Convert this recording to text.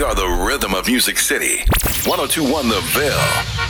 We are the rhythm of Music City. 102.1 The Ville.